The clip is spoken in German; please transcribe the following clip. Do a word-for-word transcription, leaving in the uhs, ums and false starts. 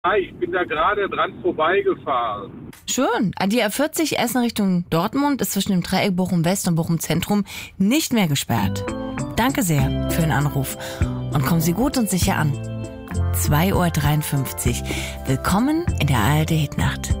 Hi, ich bin da gerade dran vorbeigefahren. Schön. Die A vierzig Essen Richtung Dortmund ist zwischen dem Dreieck Bochum-West und Bochum-Zentrum nicht mehr gesperrt. Danke sehr für den Anruf. Und kommen Sie gut und sicher an. zwei Uhr dreiundfünfzig. Willkommen in der A R D Hitnacht.